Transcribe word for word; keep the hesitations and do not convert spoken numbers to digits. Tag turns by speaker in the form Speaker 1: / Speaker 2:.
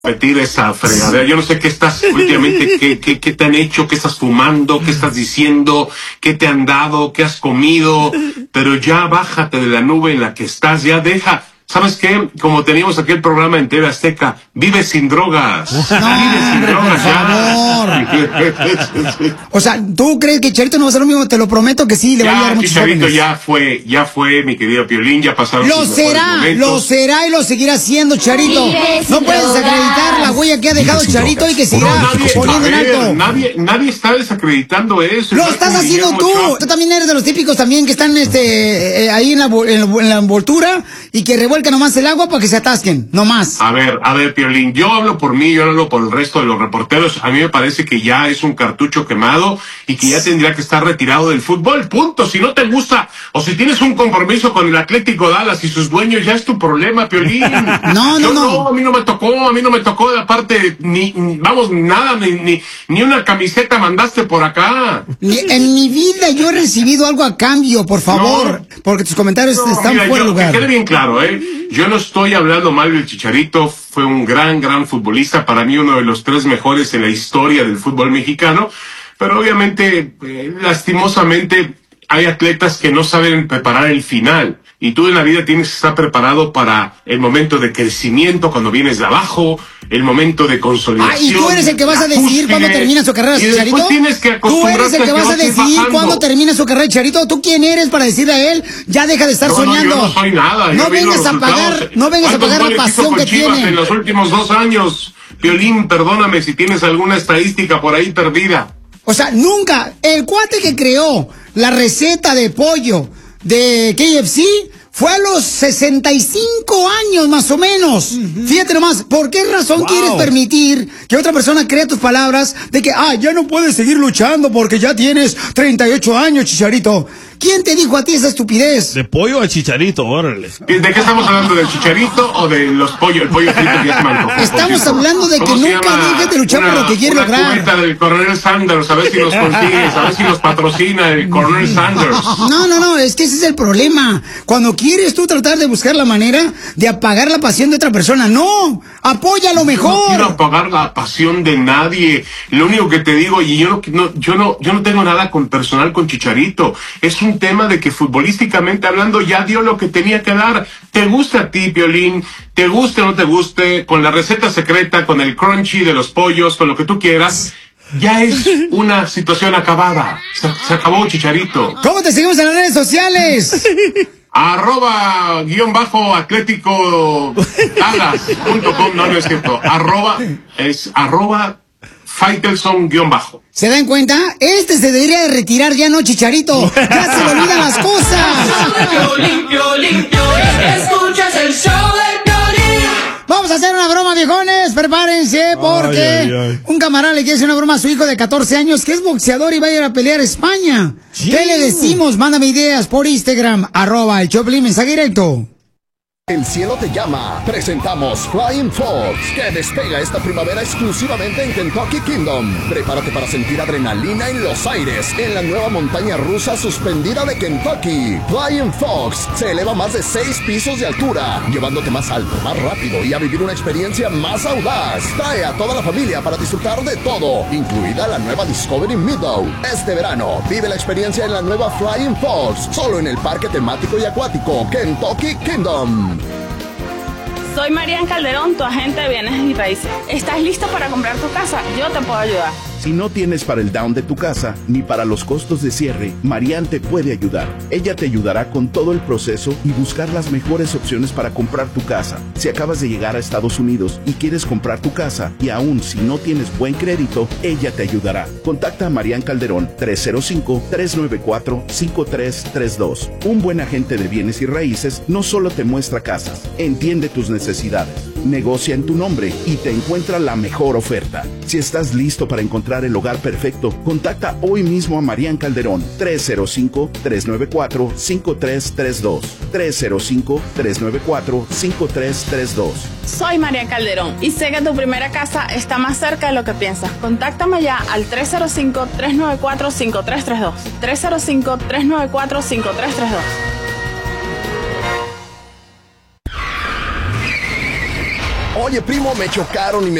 Speaker 1: repetir esa fregadera. Yo no sé qué estás últimamente, qué, qué, qué te han hecho, qué estás fumando, qué estás diciendo, qué te han dado, qué has comido, pero ya bájate de la nube en la que estás, ya deja. ¿Sabes qué? Como teníamos aquel programa en T V Azteca, vive sin drogas.
Speaker 2: No,
Speaker 1: vive sin
Speaker 2: hombre,
Speaker 1: drogas,
Speaker 2: ya. O sea, ¿tú crees que Chicharito no va a hacer lo mismo? Te lo prometo que sí, le va a ayudar a muchos
Speaker 1: Chicharito
Speaker 2: jóvenes.
Speaker 1: ya fue, ya fue, mi querido Piolín, ya pasaron
Speaker 2: Lo
Speaker 1: sus
Speaker 2: será,
Speaker 1: mejores
Speaker 2: lo
Speaker 1: momentos.
Speaker 2: será y lo seguirá haciendo, Chicharito. No puedes desacreditar la huella que ha dejado Chicharito y que seguirá
Speaker 1: No, nadie,
Speaker 2: poniendo en
Speaker 1: a ver,
Speaker 2: alto.
Speaker 1: Nadie, nadie está desacreditando eso.
Speaker 2: Lo
Speaker 1: Igual
Speaker 2: estás
Speaker 1: que
Speaker 2: haciendo
Speaker 1: Guillermo
Speaker 2: tú.
Speaker 1: Ochoa.
Speaker 2: Tú también eres de los típicos también que están este eh, ahí en la, en, la, en la envoltura y que revuelcan nomás el agua para que se atasquen, nomás.
Speaker 1: A ver, a ver, Piolín, yo hablo por mí, yo no hablo por el resto de los reporteros. A mí me parece que ya es un cartucho quemado y que ya tendría que estar retirado del fútbol, punto. Si no te gusta o si tienes un compromiso con el Atlético Dallas y sus dueños, ya es tu problema, Piolín.
Speaker 2: No, no,
Speaker 1: Yo
Speaker 2: no.
Speaker 1: A mí no me tocó, a mí no me tocó de aparte, ni, ni- vamos, nada, ni, ni, ni una camiseta mandaste por acá.
Speaker 2: Ni- En mi vida yo he recibido algo a cambio, por favor,
Speaker 1: No.
Speaker 2: porque tus comentarios
Speaker 1: No,
Speaker 2: están
Speaker 1: mira,
Speaker 2: fuera de
Speaker 1: yo-
Speaker 2: lugar.
Speaker 1: Que quede bien claro, ¿eh? Yo no estoy hablando mal del Chicharito, fue un gran, gran futbolista, para mí uno de los tres mejores en la historia del fútbol mexicano, pero obviamente, eh, lastimosamente, hay atletas que no saben preparar el final. Y tú en la vida tienes que estar preparado para el momento de crecimiento, cuando vienes de abajo, el momento de consolidación.
Speaker 2: Ah, ¿y tú eres el que vas a
Speaker 1: la
Speaker 2: decidir
Speaker 1: cúspide,
Speaker 2: cuándo termina su carrera,
Speaker 1: y después
Speaker 2: Chicharito?
Speaker 1: tienes que
Speaker 2: ¿Tú eres el
Speaker 1: acostumbrarte
Speaker 2: que
Speaker 1: a
Speaker 2: vas a
Speaker 1: vas ir
Speaker 2: decidir
Speaker 1: bajando.
Speaker 2: cuándo termina su carrera, Chicharito? ¿Tú quién eres para decirle a él, ya deja de estar
Speaker 1: No, no,
Speaker 2: soñando?
Speaker 1: yo no soy nada.
Speaker 2: No
Speaker 1: yo vi los
Speaker 2: vengas a pagar,
Speaker 1: resultados.
Speaker 2: no vengas a
Speaker 1: ¿Cuántos
Speaker 2: pagar la
Speaker 1: goles hizo
Speaker 2: pasión
Speaker 1: con
Speaker 2: que
Speaker 1: Chivas
Speaker 2: tiene.
Speaker 1: en los últimos dos años? Piolín, perdóname si tienes alguna estadística por ahí perdida.
Speaker 2: O sea, nunca, el cuate que creó la receta de pollo de K F C fue a los sesenta y cinco años más o menos. Uh-huh. Fíjate nomás, ¿por qué razón wow. quieres permitir que otra persona crea tus palabras de que, ah, ya no puedes seguir luchando porque ya tienes treinta y ocho años, Chicharito? ¿Quién te dijo a ti esa estupidez?
Speaker 3: De pollo a Chicharito, órale.
Speaker 1: ¿De qué estamos hablando? ¿Del Chicharito o de los pollos? El pollo frito que ya se me antojó.
Speaker 2: Estamos hablando de que nunca dejes de luchar
Speaker 1: una,
Speaker 2: por lo que quieres
Speaker 1: una
Speaker 2: lograr.
Speaker 1: Una cubeta del Coronel Sanders, a ver si nos consigues, a ver si nos patrocina el Coronel Sanders.
Speaker 2: No, no, no, es que ese es el problema. Cuando quieres tú tratar de buscar la manera de apagar la pasión de otra persona, no, apoya lo mejor.
Speaker 1: Yo no quiero apagar la pasión de nadie. Lo único que te digo, y yo no, no, yo no, yo no tengo nada con personal con Chicharito. Es un tema de que futbolísticamente hablando ya dio lo que tenía que dar. Te gusta a ti, Piolín, te guste o no te guste, con la receta secreta, con el crunchy de los pollos, con lo que tú quieras. Ya es una situación acabada. Se, se acabó, Chicharito.
Speaker 2: ¿Cómo te seguimos en las redes sociales?
Speaker 1: Arroba guión bajo atlético Dallas punto com, no, no es cierto. Arroba es arroba Faitelson guión bajo.
Speaker 2: ¿Se dan cuenta? Este se debería de retirar ya, no, Chicharito. Ya se le olvidan las cosas.
Speaker 4: Piolín, Piolín, Piolín, escuchas el show de Piolín.
Speaker 2: Vamos a hacer una broma, viejones. Prepárense porque ay, ay, ay. un camarada le quiere hacer una broma a su hijo de catorce años que es boxeador y va a ir a pelear a España. Sí. ¿Qué le decimos? Mándame ideas por Instagram, arroba el Choplin, mensaje directo.
Speaker 5: El cielo te llama. Presentamos Flying Fox, que despega esta primavera exclusivamente en Kentucky Kingdom. Prepárate para sentir adrenalina en los aires en la nueva montaña rusa suspendida de Kentucky. Flying Fox se eleva más de seis pisos de altura, llevándote más alto, más rápido y a vivir una experiencia más audaz. Trae a toda la familia para disfrutar de todo, incluida la nueva Discovery Meadow. Este verano, vive la experiencia en la nueva Flying Fox, solo en el parque temático y acuático Kentucky Kingdom.
Speaker 6: Soy Marian Calderón, tu agente de bienes y raíces. ¿Estás listo para comprar tu casa? Yo te puedo ayudar.
Speaker 7: Si no tienes para el down de tu casa, ni para los costos de cierre, Marian te puede ayudar. Ella te ayudará con todo el proceso y buscar las mejores opciones para comprar tu casa. Si acabas de llegar a Estados Unidos y quieres comprar tu casa, y aún si no tienes buen crédito, ella te ayudará. Contacta a Marian Calderón, tres cero cinco, tres nueve cuatro, cinco tres tres dos. Un buen agente de bienes y raíces no solo te muestra casas, entiende tus necesidades, negocia en tu nombre y te encuentra la mejor oferta. Si estás listo para encontrar el hogar perfecto, contacta hoy mismo a Marian Calderón, tres cero cinco, tres nueve cuatro, cinco tres tres dos, tres cero cinco, tres nueve cuatro, cinco tres tres dos.
Speaker 6: Soy Marian Calderón y sé que tu primera casa está más cerca de lo que piensas. Contáctame ya al tres cero cinco, tres nueve cuatro, cinco tres tres dos, tres cero cinco, tres nueve cuatro, cinco tres tres dos.
Speaker 5: Oye, primo, me chocaron y me